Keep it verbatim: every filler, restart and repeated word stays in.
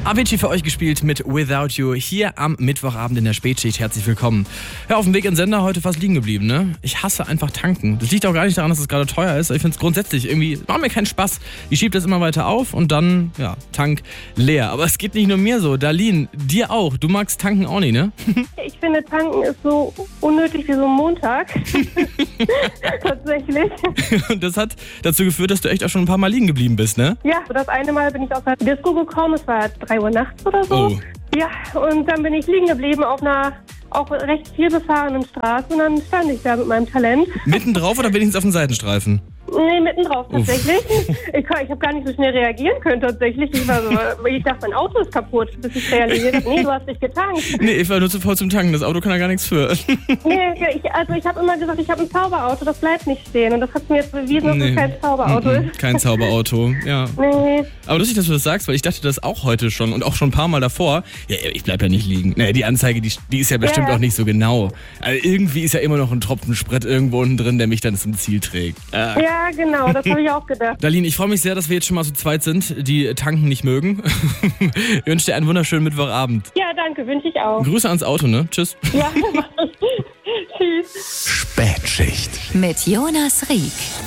Avicii für euch gespielt mit Without You hier am Mittwochabend in der Spätschicht. Herzlich willkommen. Ja, auf dem Weg in den Sender heute fast liegen geblieben, ne? Ich hasse einfach tanken. Das liegt auch gar nicht daran, dass es gerade teuer ist. Ich finde es grundsätzlich irgendwie, macht mir keinen Spaß. Ich schiebe das immer weiter auf und dann, ja, Tank leer. Aber es geht nicht nur mir so. Darlene, dir auch. Du magst tanken auch nicht, ne? Ich finde, tanken ist so unnötig wie so ein Montag. Tatsächlich. Und das hat dazu geführt, dass du echt auch schon ein paar Mal liegen geblieben bist, ne? Ja, das eine Mal bin ich aus der Disco gekommen. Es war drei Uhr nachts oder so. Oh. Ja, und dann bin ich liegen geblieben auf einer auch recht viel befahrenen Straße und dann stand ich da mit meinem Talent. Mitten drauf oder wenigstens auf dem Seitenstreifen? Nee, mitten drauf tatsächlich. Uff. Ich, ich habe gar nicht so schnell reagieren können tatsächlich. Ich, war so, ich dachte, mein Auto ist kaputt, bis ich realisiert habe, nee, du hast dich getankt. Nee, ich war nur zu faul zum Tanken, das Auto kann da gar nichts für. Nee, ich, also ich habe immer gesagt, ich habe ein Zauberauto, das bleibt nicht stehen. Und das hat mir jetzt bewiesen, dass nee. es kein Zauberauto Mm-mm, ist. Kein Zauberauto, ja. Nee. Aber lustig, dass du das sagst, weil ich dachte das auch heute schon und auch schon ein paar Mal davor. Ja, ich bleib ja nicht liegen. Naja, die Anzeige, die, die ist ja bestimmt ja. auch nicht so genau. Also irgendwie ist ja immer noch ein Tropfen Sprit irgendwo unten drin, der mich dann zum Ziel trägt. Ah. Ja, genau, das habe ich auch gedacht. Darlene, ich freue mich sehr, dass wir jetzt schon mal so zweit sind, die tanken nicht mögen. Ich wünsche dir einen wunderschönen Mittwochabend. Ja, danke, wünsche ich auch. Grüße ans Auto, ne? Tschüss. Ja, mach ich. Tschüss. Spätschicht mit Jonas Rieck.